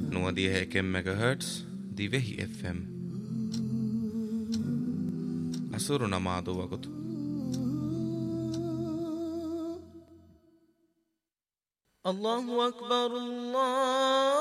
91 MHz di Vehi FM. Asuruna maaduvakut. الله أكبر الله